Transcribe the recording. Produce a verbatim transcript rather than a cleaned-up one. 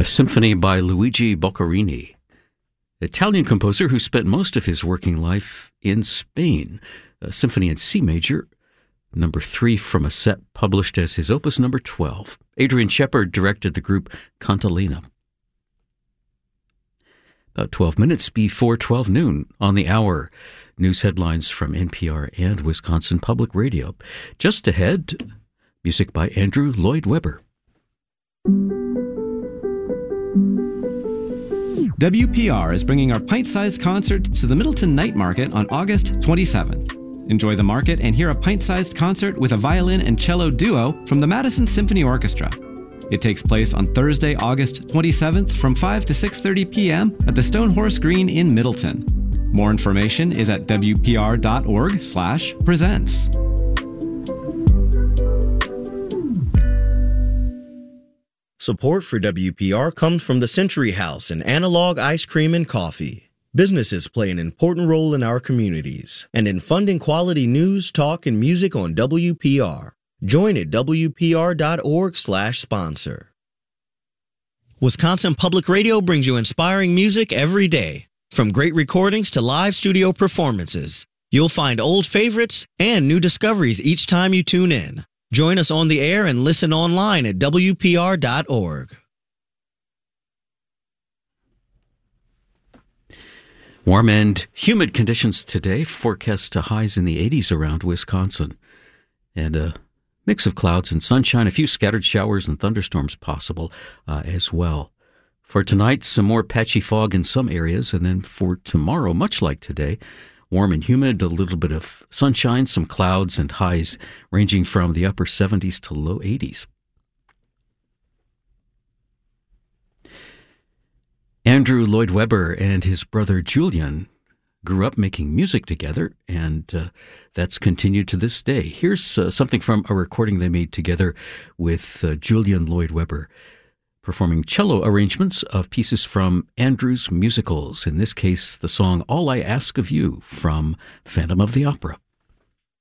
A symphony by Luigi Boccherini, Italian composer who spent most of his working life in Spain. A symphony in C major, number three from a set published as his opus number twelve. Adrian Shepard directed the group Cantilena. About twelve minutes before twelve noon on the hour. News headlines from N P R and Wisconsin Public Radio. Just ahead, music by Andrew Lloyd Webber. W P R is bringing our pint-sized concert to the Middleton Night Market on August twenty-seventh. Enjoy the market and hear a pint-sized concert with a violin and cello duo from the Madison Symphony Orchestra. It takes place on Thursday, August twenty-seventh from five to six thirty p.m. at the Stone Horse Green in Middleton. More information is at w p r dot org slash presents. Support for W P R comes from the Century House and Analog Ice Cream and Coffee. Businesses play an important role in our communities and in funding quality news, talk, and music on W P R. Join at w p r dot org slash sponsor. Wisconsin Public Radio brings you inspiring music every day. From great recordings to live studio performances, you'll find old favorites and new discoveries each time you tune in. Join us on the air and listen online at w p r dot org. Warm and humid conditions today, forecast to highs in the eighties around Wisconsin. And a mix of clouds and sunshine, a few scattered showers and thunderstorms possible uh, as well. For tonight, some more patchy fog in some areas, and then for tomorrow, much like today, warm and humid, a little bit of sunshine, some clouds, and highs ranging from the upper seventies to low eighties. Andrew Lloyd Webber and his brother Julian grew up making music together, and uh, that's continued to this day. Here's uh, something from a recording they made together with uh, Julian Lloyd Webber, performing cello arrangements of pieces from Andrew's musicals, in this case the song All I Ask of You from Phantom of the Opera.